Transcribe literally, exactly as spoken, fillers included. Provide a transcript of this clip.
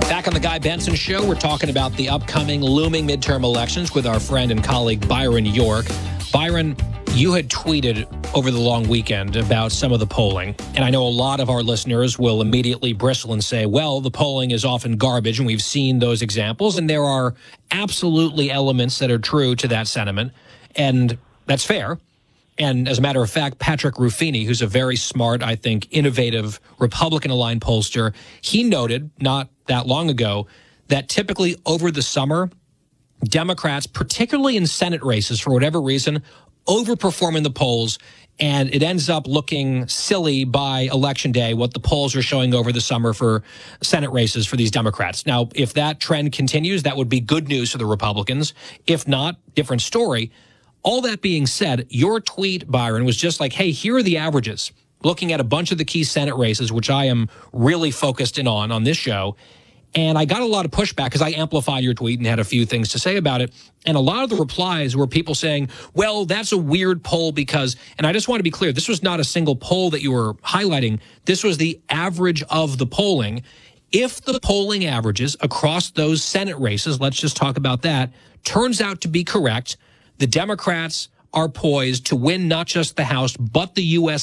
Back on the Guy Benson Show, we're talking about the upcoming looming midterm elections with our friend and colleague Byron York. Byron, you had tweeted over the long weekend about some of the polling, and I know a lot of our listeners will immediately bristle and say, well, the polling is often garbage, and we've seen those examples, and there are absolutely elements that are true to that sentiment, and that's fair. And as a matter of fact, Patrick Ruffini, who's a very smart, I think, innovative Republican-aligned pollster, he noted not that long ago that typically over the summer, Democrats, particularly in Senate races, for whatever reason, overperform in the polls, and it ends up looking silly by Election Day, what the polls are showing over the summer for Senate races for these Democrats. Now, if that trend continues, that would be good news for the Republicans. If not, different story. All that being said, your tweet, Byron, was just like, hey, here are the averages. Looking at a bunch of the key Senate races, which I am really focused in on on this show. And I got a lot of pushback because I amplified your tweet and had a few things to say about it. And a lot of the replies were people saying, well, that's a weird poll because, and I just want to be clear, this was not a single poll that you were highlighting. This was the average of the polling. If the polling averages across those Senate races, let's just talk about that, turns out to be correct, the Democrats are poised to win not just the House, but the U S